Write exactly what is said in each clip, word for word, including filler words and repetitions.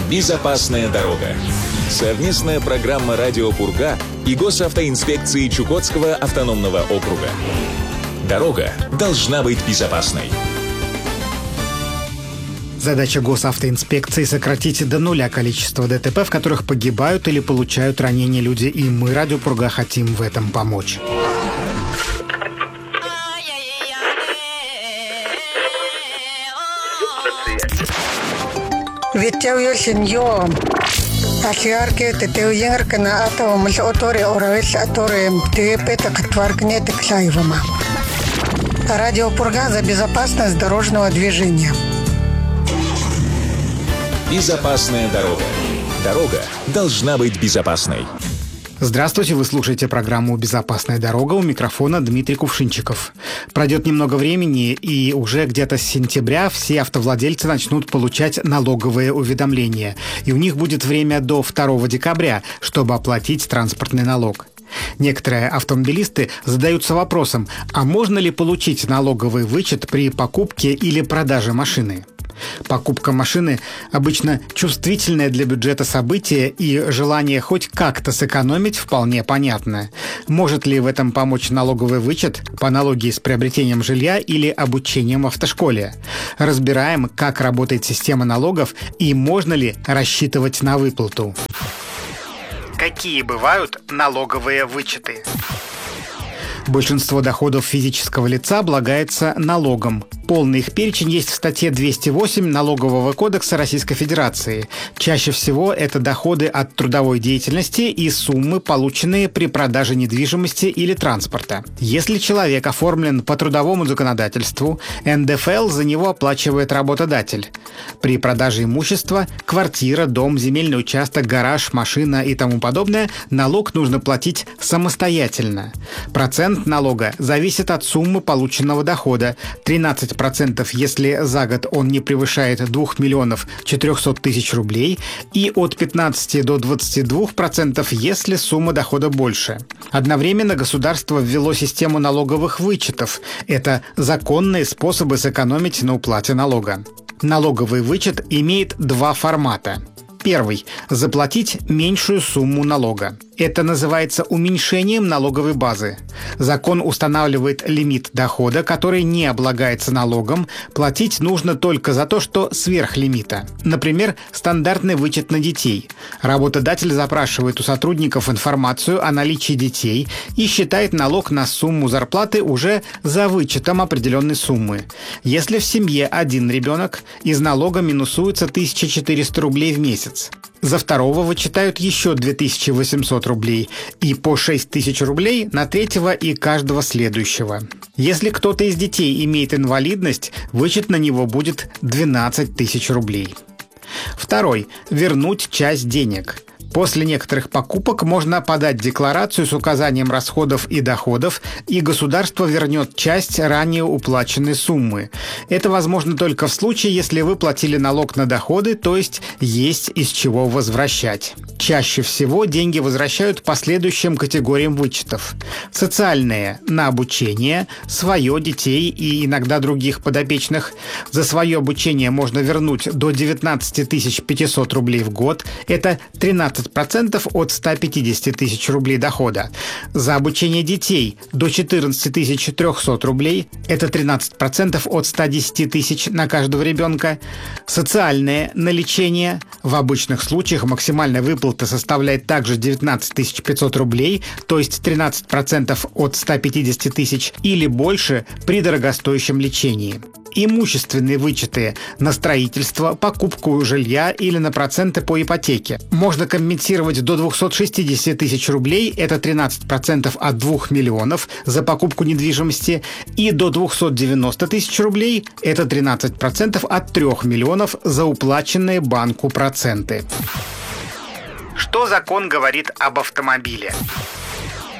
Безопасная дорога. Совместная программа «Радио Пурга» и Госавтоинспекции Чукотского автономного округа. Дорога должна быть безопасной. Задача Госавтоинспекции — сократить до нуля количество ДТП, в которых погибают или получают ранения люди. И мы, Радио Пурга, хотим в этом помочь. Ахиарке тетeu янгркана атау млоторе оравес аторе тепета катваргнете клаевама. Радио Пурга за безопасность дорожного движения. Безопасная дорога. Дорога должна быть безопасной. Здравствуйте, вы слушаете программу «Безопасная дорога», у микрофона Дмитрий Кувшинчиков. Пройдет немного времени, и уже где-то с сентября все автовладельцы начнут получать налоговые уведомления. И у них будет время до второго декабря, чтобы оплатить транспортный налог. Некоторые автомобилисты задаются вопросом, а можно ли получить налоговый вычет при покупке или продаже машины? Покупка машины обычно чувствительное для бюджета событие, и желание хоть как-то сэкономить вполне понятно. Может ли в этом помочь налоговый вычет по аналогии с приобретением жилья или обучением в автошколе? Разбираем, как работает система налогов и можно ли рассчитывать на выплату. Какие бывают налоговые вычеты? Большинство доходов физического лица облагается налогом. Полный их перечень есть в статье двести восемь Налогового кодекса Российской Федерации. Чаще всего это доходы от трудовой деятельности и суммы, полученные при продаже недвижимости или транспорта. Если человек оформлен по трудовому законодательству, эн дэ эф эл за него оплачивает работодатель. При продаже имущества – квартира, дом, земельный участок, гараж, машина и тому подобное – налог нужно платить самостоятельно. Процент налога зависит от суммы полученного дохода – тринадцать процентов, если за год он не превышает двух миллионов четырехсот тысяч рублей, и от пятнадцати до двадцати двух процентов, если сумма дохода больше. Одновременно государство ввело систему налоговых вычетов. Это законные способы сэкономить на уплате налога. Налоговый вычет имеет два формата. Первый – заплатить меньшую сумму налога. Это называется уменьшением налоговой базы. Закон устанавливает лимит дохода, который не облагается налогом. Платить нужно только за то, что сверх лимита. Например, стандартный вычет на детей. Работодатель запрашивает у сотрудников информацию о наличии детей и считает налог на сумму зарплаты уже за вычетом определенной суммы. Если в семье один ребенок, из налога минусуется тысяча четыреста рублей в месяц. За второго вычитают еще две тысячи восемьсот рублей и по шесть тысяч рублей на третьего и каждого следующего. Если кто-то из детей имеет инвалидность, вычет на него будет двенадцать тысяч рублей. Второй – вернуть часть денег. После некоторых покупок можно подать декларацию с указанием расходов и доходов, и государство вернет часть ранее уплаченной суммы. Это возможно только в случае, если вы платили налог на доходы, то есть есть из чего возвращать. Чаще всего деньги возвращают по следующим категориям вычетов. Социальные – на обучение, свое, детей и иногда других подопечных. За свое обучение можно вернуть до девятнадцать тысяч пятьсот рублей в год. Это тринадцать процентов от ста пятидесяти тысяч рублей дохода. За обучение детей до четырнадцати тысяч трехсот рублей. Это тринадцать процентов от ста десяти тысяч на каждого ребенка. Социальное на лечение. В обычных случаях максимальная выплата составляет также девятнадцать тысяч пятьсот рублей, то есть тринадцать процентов от ста пятидесяти тысяч или больше при дорогостоящем лечении. Имущественные вычеты на строительство, покупку жилья или на проценты по ипотеке. Можно компенсировать до двухсот шестидесяти тысяч рублей, это тринадцать процентов от двух миллионов за покупку недвижимости, и до двухсот девяноста тысяч рублей, это тринадцать процентов от трёх миллионов за уплаченные банку проценты. Что закон говорит об автомобиле?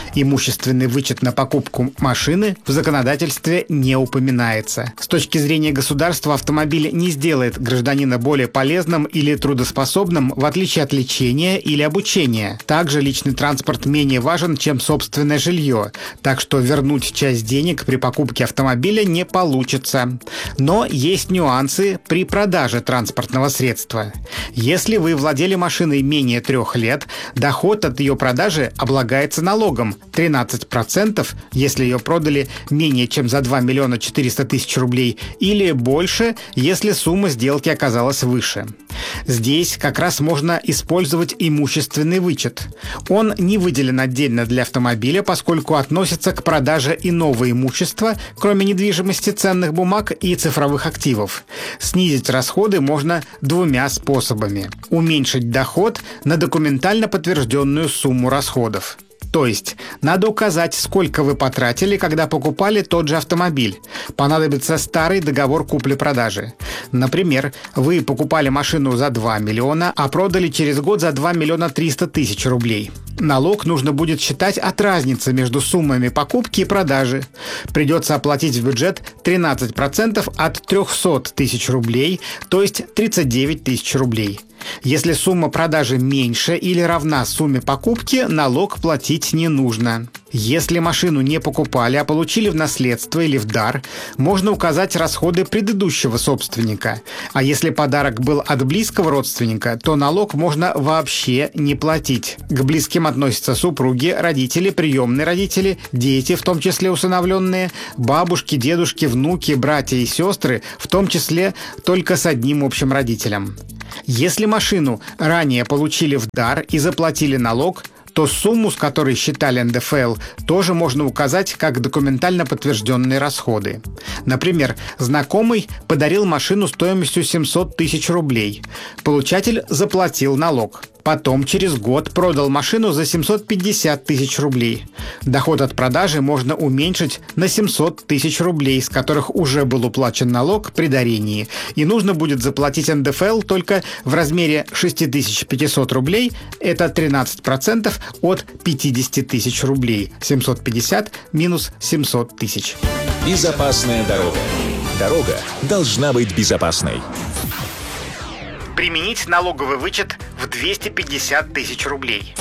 Имущественный вычет на покупку машины в законодательстве не упоминается. С точки зрения государства автомобиль не сделает гражданина более полезным или трудоспособным, в отличие от лечения или обучения. Также личный транспорт менее важен, чем собственное жилье, так что вернуть часть денег при покупке автомобиля не получится. Но есть нюансы при продаже транспортного средства. Если вы владели машиной менее трех лет, доход от ее продажи облагается налогом тринадцать процентов, если ее продали менее чем за два миллиона четыреста тысяч рублей, или больше, если сумма сделки оказалась выше. Здесь как раз можно использовать имущественный вычет. Он не выделен отдельно для автомобиля, поскольку относится к продаже иного имущества, кроме недвижимости, ценных бумаг и цифровых активов. Снизить расходы можно двумя способами. Уменьшить доход на документально подтвержденную сумму расходов. То есть надо указать, сколько вы потратили, когда покупали тот же автомобиль. Понадобится старый договор купли-продажи. Например, вы покупали машину за два миллиона, а продали через год за два миллиона триста тысяч рублей. Налог нужно будет считать от разницы между суммами покупки и продажи. Придется оплатить в бюджет тринадцать процентов от триста тысяч рублей, то есть тридцать девять тысяч рублей. Если сумма продажи меньше или равна сумме покупки, налог платить не нужно. Если машину не покупали, а получили в наследство или в дар, можно указать расходы предыдущего собственника. А если подарок был от близкого родственника, то налог можно вообще не платить. К близким относятся супруги, родители, приемные родители, дети, в том числе усыновленные, бабушки, дедушки, внуки, братья и сестры, в том числе только с одним общим родителем. Если машину ранее получили в дар и заплатили налог, то сумму, с которой считали эн дэ эф эл, тоже можно указать как документально подтвержденные расходы. Например, знакомый подарил машину стоимостью семьсот тысяч рублей. Получатель заплатил налог. Потом через год продал машину за семьсот пятьдесят тысяч рублей. Доход от продажи можно уменьшить на семьсот тысяч рублей, с которых уже был уплачен налог при дарении. И нужно будет заплатить эн дэ эф эл только в размере шесть тысяч пятьсот рублей. Это тринадцать процентов от пятьдесят тысяч рублей. семьсот пятьдесят минус семьсот тысяч. Безопасная дорога. Дорога должна быть безопасной. Применить налоговый вычет в двести пятьдесят тысяч рублей.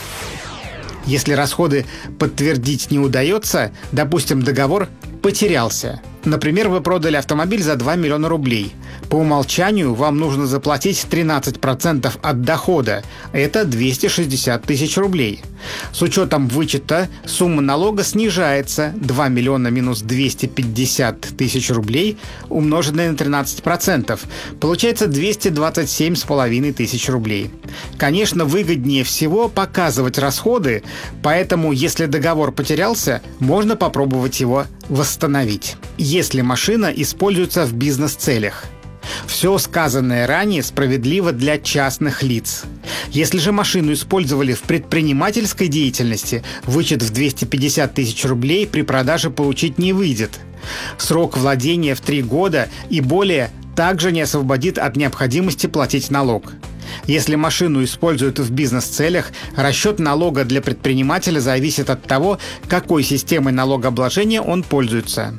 Если расходы подтвердить не удается, допустим, договор потерялся. Например, вы продали автомобиль за два миллиона рублей. По умолчанию вам нужно заплатить тринадцать процентов от дохода. Это двести шестьдесят тысяч рублей. С учетом вычета сумма налога снижается. два миллиона минус двести пятьдесят тысяч рублей, умноженное на тринадцать процентов. Получается двести двадцать семь с половиной тысяч рублей. Конечно, выгоднее всего показывать расходы, поэтому, если договор потерялся, можно попробовать его восстановить. Если машина используется в бизнес-целях. Все сказанное ранее справедливо для частных лиц. Если же машину использовали в предпринимательской деятельности, вычет в двести пятьдесят тысяч рублей при продаже получить не выйдет. Срок владения в три года и более также не освободит от необходимости платить налог. Если машину используют в бизнес-целях, расчет налога для предпринимателя зависит от того, какой системой налогообложения он пользуется.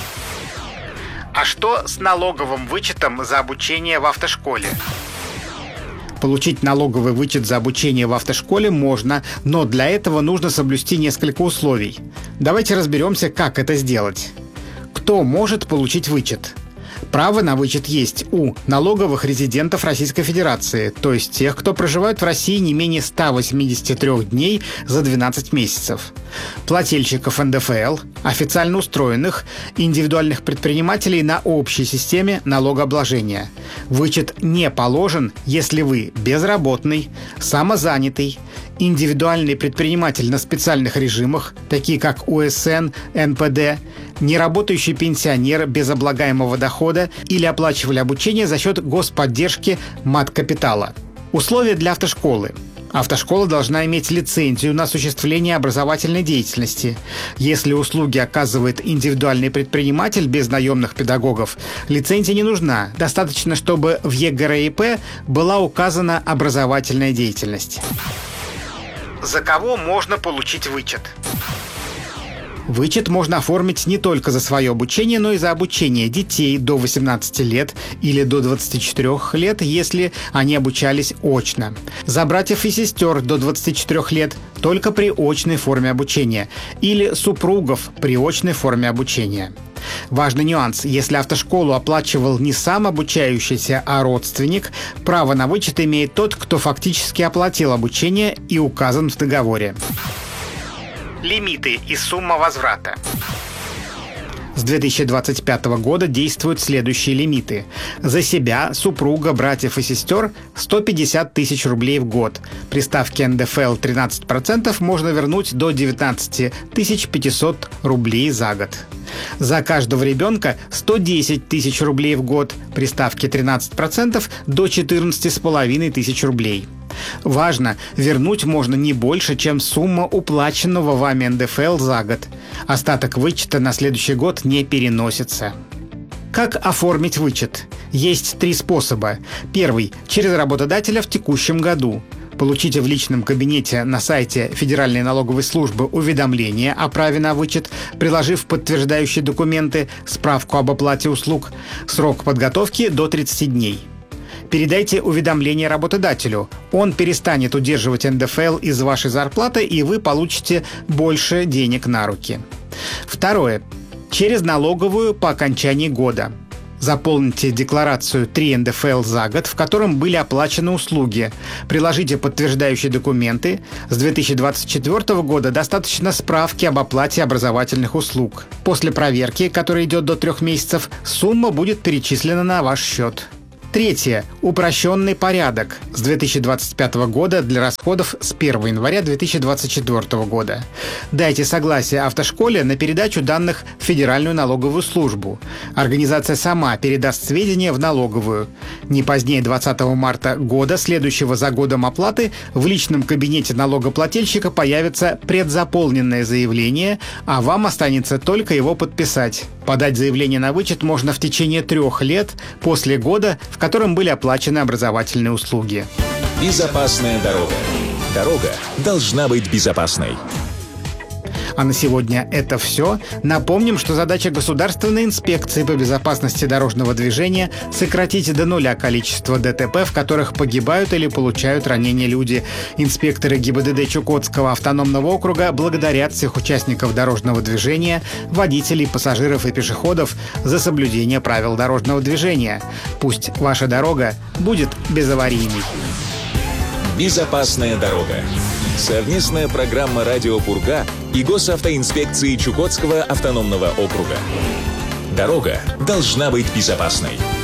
А что с налоговым вычетом за обучение в автошколе? Получить налоговый вычет за обучение в автошколе можно, но для этого нужно соблюсти несколько условий. Давайте разберемся, как это сделать. Кто может получить вычет? Право на вычет есть у налоговых резидентов Российской Федерации, то есть тех, кто проживает в России не менее ста восьмидесяти трёх дней за двенадцать месяцев, плательщиков эн дэ эф эл, официально устроенных, индивидуальных предпринимателей на общей системе налогообложения. Вычет не положен, если вы безработный, самозанятый, индивидуальный предприниматель на специальных режимах, такие как у эс эн, эн пэ дэ, неработающий пенсионер без облагаемого дохода или оплачивали обучение за счет господдержки мат-капитала. Условия для автошколы. Автошкола должна иметь лицензию на осуществление образовательной деятельности. Если услуги оказывает индивидуальный предприниматель без наемных педагогов, лицензия не нужна. Достаточно, чтобы в е гэ эр и пэ была указана образовательная деятельность. За кого можно получить вычет? Вычет можно оформить не только за свое обучение, но и за обучение детей до восемнадцати лет или до двадцати четырёх лет, если они обучались очно. За братьев и сестер до двадцати четырёх лет только при очной форме обучения или супругов при очной форме обучения. Важный нюанс. Если автошколу оплачивал не сам обучающийся, а родственник, право на вычет имеет тот, кто фактически оплатил обучение и указан в договоре. Лимиты и сумма возврата. С две тысячи двадцать пятого года действуют следующие лимиты. За себя, супруга, братьев и сестер – сто пятьдесят тысяч рублей в год. При ставке эн дэ эф эл тринадцать процентов можно вернуть до девятнадцать тысяч пятьсот рублей за год. За каждого ребенка сто десять тысяч рублей в год. При ставке тринадцать процентов до четырнадцать с половиной тысяч рублей. Важно, вернуть можно не больше, чем сумма уплаченного вами эн дэ эф эл за год. Остаток вычета на следующий год не переносится. Как оформить вычет? Есть три способа. Первый – через работодателя в текущем году. Получите в личном кабинете на сайте Федеральной налоговой службы уведомление о праве на вычет, приложив подтверждающие документы, справку об оплате услуг. Срок подготовки до тридцати дней. Передайте уведомление работодателю. Он перестанет удерживать эн дэ эф эл из вашей зарплаты, и вы получите больше денег на руки. Второе. Через налоговую по окончании года. Заполните декларацию три эн дэ эф эл за год, в котором были оплачены услуги. Приложите подтверждающие документы. С две тысячи двадцать четвёртого года достаточно справки об оплате образовательных услуг. После проверки, которая идет до трех месяцев, сумма будет перечислена на ваш счет. Третье. Упрощенный порядок с две тысячи двадцать пятого года для расходов с первого января две тысячи двадцать четвёртого года. Дайте согласие автошколе на передачу данных в Федеральную налоговую службу. Организация сама передаст сведения в налоговую. Не позднее двадцатого марта года, следующего за годом оплаты, в личном кабинете налогоплательщика появится предзаполненное заявление, а вам останется только его подписать. Подать заявление на вычет можно в течение трех лет после года, в котором были оплачены образовательные услуги. Безопасная дорога. Дорога должна быть безопасной. А на сегодня это все. Напомним, что задача Государственной инспекции по безопасности дорожного движения – сократить до нуля количество дэ тэ пэ, в которых погибают или получают ранения люди. Инспекторы гэ и бэ дэ дэ Чукотского автономного округа благодарят всех участников дорожного движения, водителей, пассажиров и пешеходов за соблюдение правил дорожного движения. Пусть ваша дорога будет безаварийной. Безопасная дорога. Совместная программа «Радио Пурга» и Госавтоинспекции Чукотского автономного округа. Дорога должна быть безопасной.